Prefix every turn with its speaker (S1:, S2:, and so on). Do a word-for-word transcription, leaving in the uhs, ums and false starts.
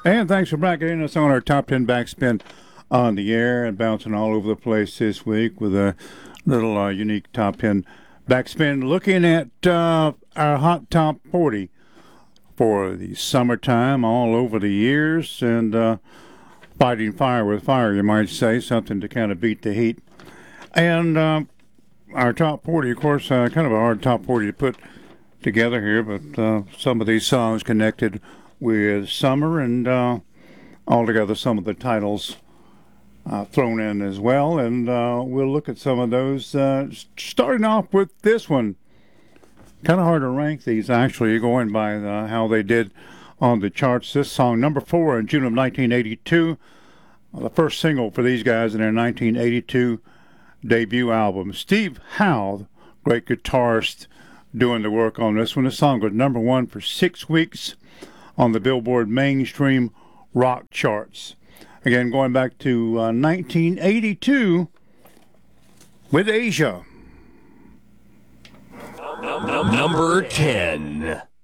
S1: And thanks for backing us on our top ten backspin on the air and bouncing all over the place this week with a little uh, unique top ten backspin. Looking at uh, our hot top forty for the summertime all over the years and uh, fighting fire with fire, you might say, something to kind of beat the heat. And uh, our top forty, of course, uh, kind of a hard top forty to put together here, but uh, some of these songs connected with summer and uh, altogether some of the titles uh, thrown in as well. And uh, we'll look at some of those, uh, starting off with this one. Kind of hard to rank these, actually, going by uh, how they did on the charts. This song, number four in June of nineteen eighty-two, uh, the first single for these guys in their nineteen eighty-two debut album. Steve Howe, great guitarist, doing the work on this one. This song was number one for six weeks on the Billboard mainstream rock charts. Again, going back to uh, nineteen eighty-two with Asia.
S2: Number ten.